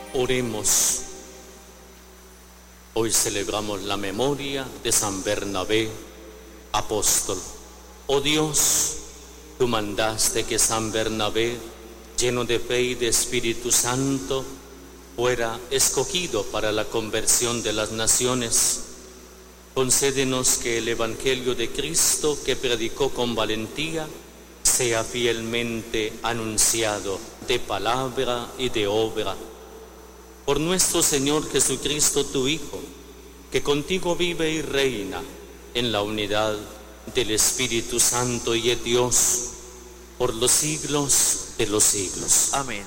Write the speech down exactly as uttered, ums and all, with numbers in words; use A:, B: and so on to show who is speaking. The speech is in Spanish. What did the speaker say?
A: Oremos. Hoy celebramos la memoria de San Bernabé, apóstol. Oh Dios, tú mandaste que San Bernabé, lleno de fe y de Espíritu Santo, fuera escogido para la conversión de las naciones. Concédenos que el Evangelio de Cristo, que predicó con valentía, sea fielmente anunciado de palabra y de obra. Por nuestro Señor Jesucristo, tu Hijo, que contigo vive y reina en la unidad del Espíritu Santo y es Dios por los siglos de los siglos.
B: Amén.